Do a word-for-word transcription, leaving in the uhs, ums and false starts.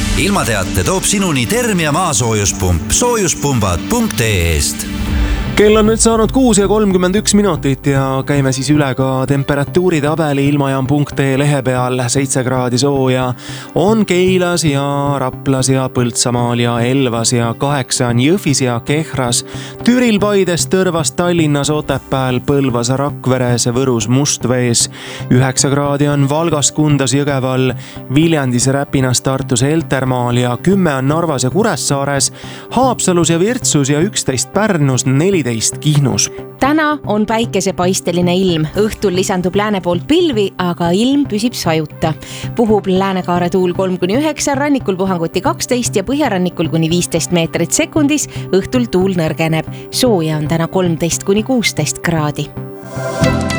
ilmateate toob sinuni Termia maasoojuspump soojuspumbad punkt ee-st. Kell on nüüd saanud kuus ja kolmkümmend üks minutit ja käime siis üle ka temperatuuri tabeli ilmajaam punkt ee lehe peal. seitse kraadi sooja on Keilas ja Raplas ja Põltsamaal ja Elvas ja kaheksa on Jõhvis ja Kehras, Türil, Paides, Tõrvas, Tallinnas, Otepääl, Põlvas, Rakveres, Võrus, Mustvees. üheksa kraadi on Valgas, Kundas, Jõgeval, Viljandis, Räpinas, Tartus, Heltermaal ja kümme on Narvas ja Kuressaares, Haapsalus ja Virtsus ja üksteist Pärnus, neliteist Kihnus. Täna on päikesepaisteline ilm, õhtul lisandub lääne poolt pilvi, aga ilm püsib sajuta. Puhub läänekaare tuul kolm kuni üheksa, rannikul puhanguti kaksteist ja põhjarannikul kuni viisteist meetrit sekundis, õhtul tuul nõrgeneb. Sooja on täna kolmteist kuni kuusteist kraadi.